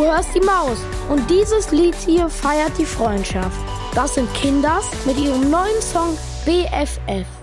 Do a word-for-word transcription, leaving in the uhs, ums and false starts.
hörst die Maus und dieses Lied hier feiert die Freundschaft. Das sind Kinders mit ihrem neuen Song B F F.